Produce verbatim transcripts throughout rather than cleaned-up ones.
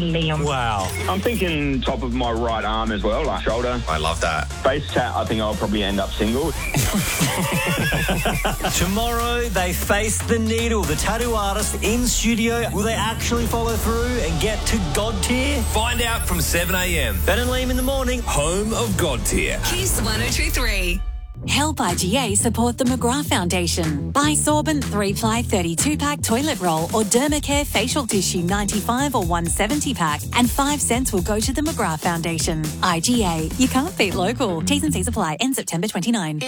Liam. Wow. I'm thinking top of my right arm as well, like shoulder. I love that. Face tat, I think I'll probably end up single. Tomorrow, they face The Needle, the tattoo artist, in studio. Will they actually follow through and get to God tier? Find out from seven a.m. Ben and Liam in the morning. Home of God tier. Kiss one oh two three. Help I G A support the McGrath Foundation. Buy Sorbent three ply thirty-two pack toilet roll or Dermacare facial tissue ninety-five or one seventy pack and five cents will go to the McGrath Foundation. I G A, you can't beat local. T's and C's apply. End September twenty-ninth.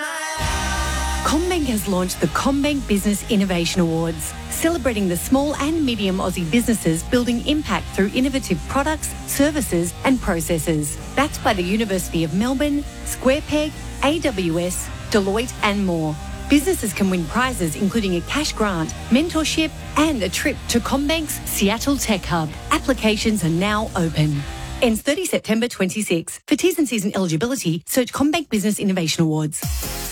CommBank has launched the CommBank Business Innovation Awards, celebrating the small and medium Aussie businesses building impact through innovative products, services and processes. Backed by the University of Melbourne, SquarePeg, A W S, Deloitte and more. Businesses can win prizes including a cash grant, mentorship and a trip to CommBank's Seattle Tech Hub. Applications are now open. Ends thirtieth September twenty-six. For T's and C's and eligibility, search CommBank Business Innovation Awards.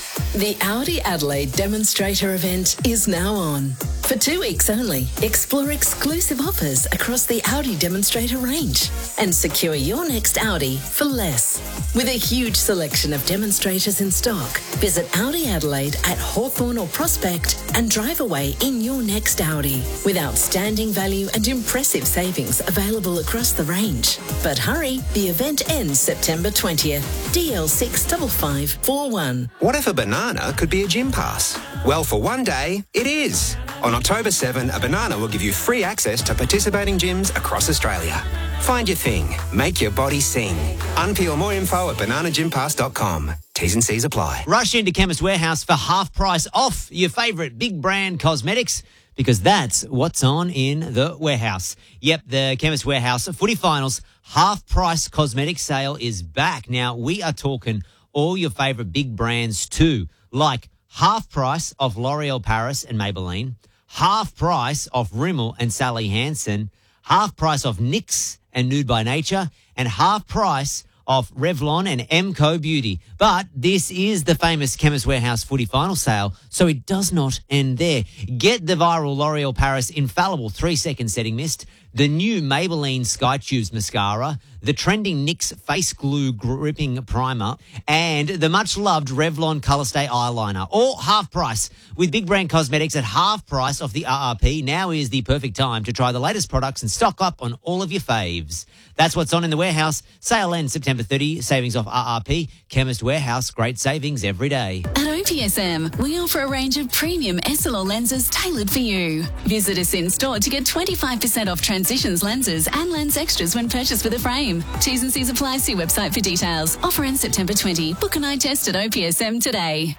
The Audi Adelaide demonstrator event is now on. For two weeks only, explore exclusive offers across the Audi demonstrator range and secure your next Audi for less. With a huge selection of demonstrators in stock, visit Audi Adelaide at Hawthorn or Prospect and drive away in your next Audi with outstanding value and impressive savings available across the range. But hurry, the event ends September twentieth. D L six five five four one. What if a banana could be a gym pass? Well, for one day, it is. On October seventh, a banana will give you free access to participating gyms across Australia. Find your thing. Make your body sing. Unpeel more info at banana gym pass dot com. T's and C's apply. Rush into Chemist Warehouse for half price off your favourite big brand cosmetics, because that's what's on in the warehouse. Yep, the Chemist Warehouse footy finals half price cosmetic sale is back. Now, we are talking all your favourite big brands too, like half price of L'Oreal Paris and Maybelline, half price of Rimmel and Sally Hansen, half price of N Y X and Nude by Nature, and half price of Revlon and Emco Beauty. But this is the famous Chemist Warehouse footy final sale, so it does not end there. Get the viral L'Oreal Paris Infallible three-second setting mist, the new Maybelline Sky Tubes mascara, the trending N Y X face glue gripping primer, and the much-loved Revlon Colorstay eyeliner, all half price. With big brand cosmetics at half price off the R R P, now is the perfect time to try the latest products and stock up on all of your faves. That's what's on in the warehouse. Sale ends September thirtieth, savings off R R P. Chemist Warehouse, great savings every day. At O P S M, we offer a range of premium S L R lenses tailored for you. Visit us in store to get twenty-five percent off Transitions lenses and lens extras when purchased with a frame. T's and C's apply. See website for details. Offer ends September twentieth. Book an eye test at O P S M today.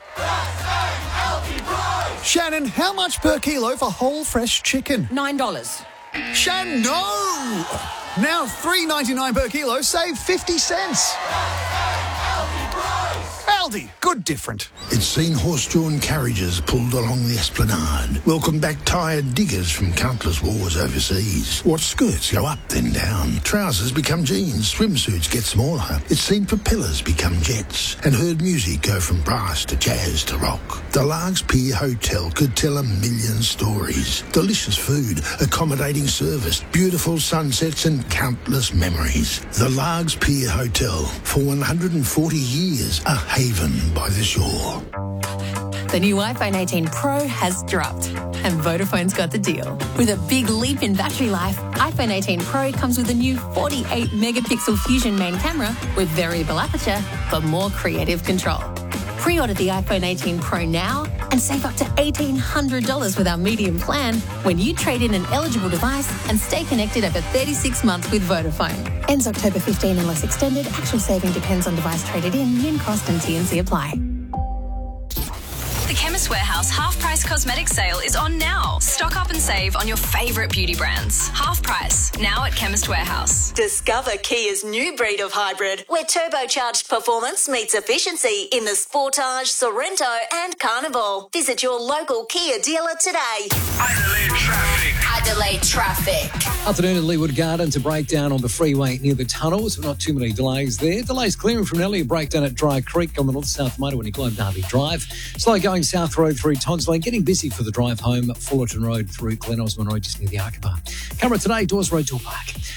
Shannon, how much per kilo for whole fresh chicken? Nine dollars. Shannon, no! Now three ninety-nine per kilo, save fifty cents. Aldi, good different. It's seen horse-drawn carriages pulled along the esplanade. Welcome back tired diggers from countless wars overseas. Watch skirts go up then down. Trousers become jeans. Swimsuits get smaller. It's seen propellers become jets. And heard music go from brass to jazz to rock. The Largs Pier Hotel could tell a million stories. Delicious food, accommodating service, beautiful sunsets and countless memories. The Largs Pier Hotel, for one hundred forty years, a haven by the shore. The new iPhone eighteen Pro has dropped, and Vodafone's got the deal. With a big leap in battery life, iPhone eighteen Pro comes with a new forty-eight megapixel Fusion main camera with variable aperture for more creative control. Pre-order the iPhone eighteen Pro now and save up to eighteen hundred dollars with our medium plan when you trade in an eligible device and stay connected over thirty-six months with Vodafone. Ends October fifteenth unless extended. Actual saving depends on device traded in. Min cost and T N C apply. The Chemist Warehouse half price cosmetic sale is on now. Stock up and save on your favourite beauty brands. Half price, now at Chemist Warehouse. Discover Kia's new breed of hybrid, where turbocharged performance meets efficiency in the Sportage, Sorrento and Carnival. Visit your local Kia dealer today. Adelaide traffic. Adelaide traffic. Afternoon at Leeward Gardens, a breakdown on the freeway near the tunnels. Not too many delays there. Delays clearing from Nellie, a breakdown at Dry Creek on the north-south motorway Globe Derby Drive. Slow going South Road through Tonsley, getting busy for the drive home. Fullerton Road through Glen Osmond Road just near the Archipart. Camera today, Dawes Road to Park.